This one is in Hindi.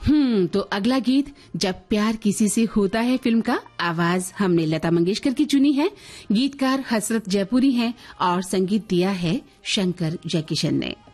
तो अगला गीत जब प्यार किसी से होता है फिल्म का आवाज हमने लता मंगेशकर की चुनी है। गीतकार हसरत जयपुरी हैं और संगीत दिया है शंकर जयकिशन ने।